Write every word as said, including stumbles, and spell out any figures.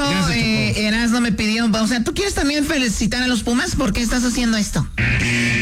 Gracias, eh, Erasmo me pidió, o sea, ¿tú quieres también felicitar a los Pumas? ¿Por qué estás haciendo esto?